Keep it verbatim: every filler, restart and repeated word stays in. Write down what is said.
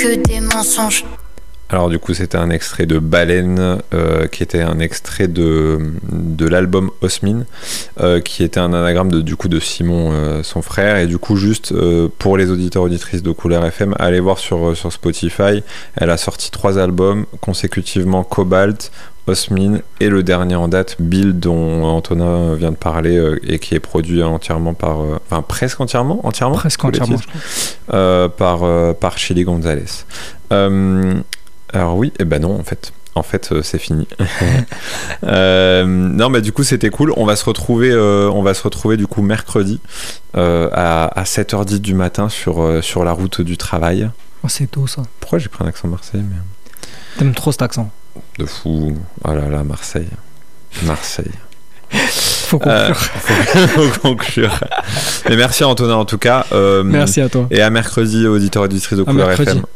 que des mensonges. Alors du coup c'était un extrait de Baleine euh, qui était un extrait de, de l'album Osmine euh, qui était un anagramme de, du coup de Simon euh, son frère, et du coup juste euh, pour les auditeurs auditrices de Couleur F M, allez voir sur, sur Spotify, elle a sorti trois albums consécutivement, Cobalt, Osmine et le dernier en date, Bill, dont Antonin vient de parler euh, et qui est produit entièrement par euh, enfin presque entièrement entièrement presque entièrement euh, par, euh, par Chili Gonzalez. euh, Alors oui, et eh ben non en fait. En fait, euh, c'est fini. euh, non, mais du coup, c'était cool. On va se retrouver, euh, on va se retrouver du coup mercredi euh, à, à sept heures dix du matin sur, euh, sur la route du travail. Oh, c'est tôt ça. Pourquoi j'ai pris un accent marseillais mais... T'aimes trop cet accent. De fou. Oh là là, Marseille. Marseille. Faut conclure. Euh, faut, faut conclure. Mais merci Antonin en tout cas. Euh, merci à toi. Et à mercredi, auditeurs et auditrices de Couleur F M.